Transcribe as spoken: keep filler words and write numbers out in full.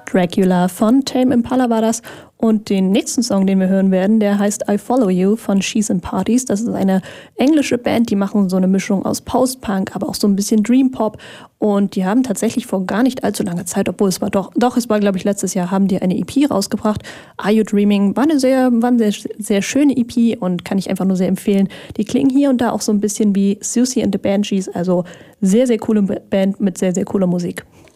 Dracula von Tame Impala war das. Und den nächsten Song, den wir hören werden, der heißt I Follow You von She's in Parties. Das ist eine englische Band, die machen so eine Mischung aus Post-Punk, aber auch so ein bisschen Dream-Pop. Und die haben tatsächlich vor gar nicht allzu langer Zeit, obwohl es war doch, doch es war glaube ich letztes Jahr, haben die eine E P rausgebracht. Are You Dreaming? War eine sehr, war eine sehr, sehr schöne E P und kann ich einfach nur sehr empfehlen. Die klingen hier und da auch so ein bisschen wie Siouxsie and the Banshees, also sehr, sehr coole Band mit sehr, sehr cooler Musik.